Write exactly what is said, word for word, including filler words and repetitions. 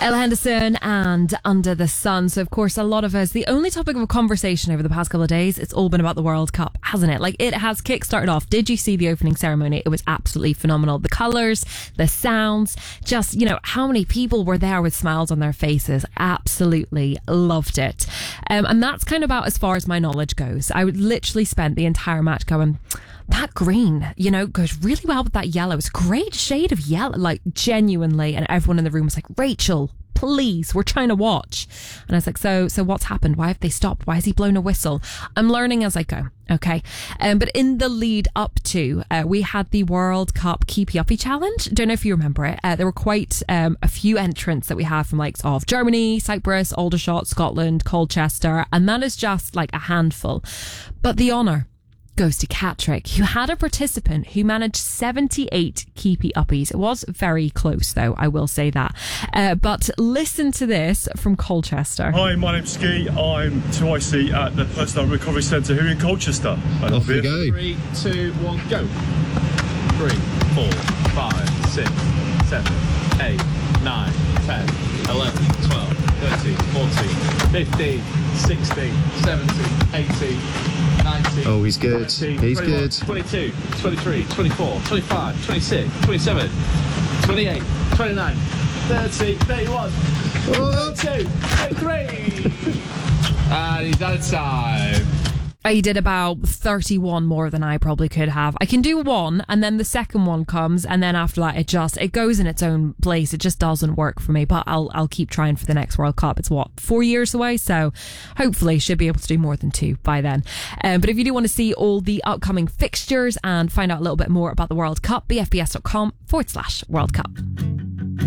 Ella Henderson and Under the Sun. So, of course, a lot of us, the only topic of conversation over the past couple of days, it's all been about the World Cup, hasn't it? Like, it has kick-started off. Did you see the opening ceremony? It was absolutely phenomenal. The colours, the sounds, just, you know, how many people were there with smiles on their faces. Absolutely loved it. Um, and that's kind of about as far as my knowledge goes. I would literally spent the entire match going, that green, you know, goes really well with that yellow. It's a great shade of yellow, like genuinely. And everyone in the room was like, Rachel, please, we're trying to watch. And I was like, so, so what's happened? Why have they stopped? Why has he blown a whistle? I'm learning as I go. Okay. Um, but in the lead up to, uh, we had the World Cup Keepy Uppy Challenge. Don't know if you remember it. Uh, there were quite um, a few entrants that we had from likes of Germany, Cyprus, Aldershot, Scotland, Colchester. And that is just like a handful. But the honour goes to Catrick, who had a participant who managed seventy-eight Keepy Uppies. It was very close, though, I will say that. Uh, but listen to this from Colchester. Hi, my name's Ski. I'm two I C at the Personal Recovery Centre here in Colchester. And Off we go. Three, two, one, go. Three, four, five, six, seven, eight, nine, ten, eleven, twelve, thirteen, fourteen, fifteen, sixteen, seventeen, eighteen, nineteen. Oh, he's good. twenty, He's twenty-one, good. twenty-two, twenty-three, twenty-four, twenty-five, twenty-six, twenty-seven, twenty-eight, twenty-nine, thirty, thirty-one, thirty-two, thirty-three. And he's out of time. I did about thirty-one more than I probably could have. I can do one, and then the second one comes, and then after that, it just it goes in its own place. It just doesn't work for me. But I'll I'll keep trying for the next World Cup. It's what, four years away, so hopefully should be able to do more than two by then. Um, but if you do want to see all the upcoming fixtures and find out a little bit more about the World Cup, bfbs.com forward slash World Cup.